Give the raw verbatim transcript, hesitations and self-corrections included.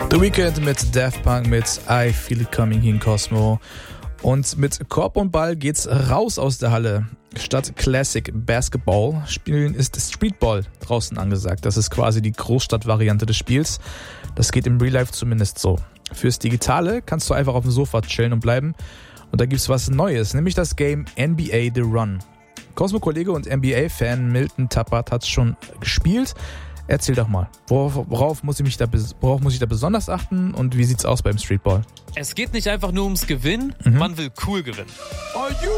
The Weeknd mit Daft Punk mit I Feel It Coming hier in Cosmo. Und mit Korb und Ball geht's raus aus der Halle. Statt Classic Basketball spielen ist Streetball draußen angesagt. Das ist quasi die Großstadtvariante des Spiels. Das geht im Real Life zumindest so. Fürs Digitale kannst du einfach auf dem Sofa chillen und bleiben. Und da gibt's was Neues, nämlich das Game N B A The Run. Cosmo-Kollege und N B A-Fan Milton Tappert hat's schon gespielt. Erzähl doch mal, worauf, worauf, muss ich mich da, worauf muss ich da besonders achten und wie sieht's aus beim Streetball? Es geht nicht einfach nur ums Gewinnen, Mhm. man will cool gewinnen.